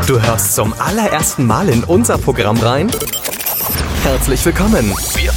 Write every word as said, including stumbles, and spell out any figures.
Du hörst zum allerersten Mal in unser Programm rein? Herzlich willkommen! Wir